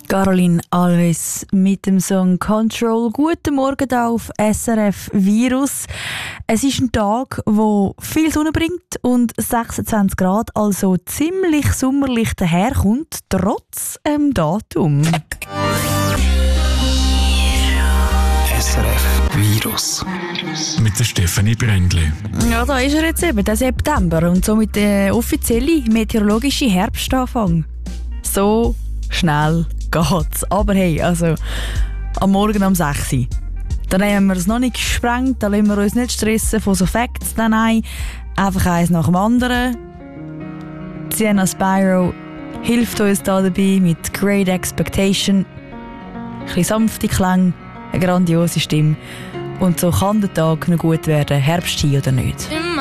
Caroline Alves mit dem Song Control. Guten Morgen hier auf SRF Virus. Es ist ein Tag, der viel Sonne bringt und 26 Grad, also ziemlich sommerlich daherkommt, trotz dem Datum. SRF Virus. Mit der Stefanie Brändli. Ja, da ist er jetzt eben, der September, und somit der offizielle meteorologische Herbstanfang. So schnell geht's. Aber hey, also am Morgen um 6 Uhr. Dann haben wir es noch nicht gesprengt, da lassen wir uns nicht stressen von so Facts. Nein, einfach eins nach dem anderen. Sienna Spyro hilft uns da dabei mit Great Expectation. Ein bisschen sanfte Klänge, eine grandiose Stimme. Und so kann der Tag noch gut werden, Herbst hier oder nicht.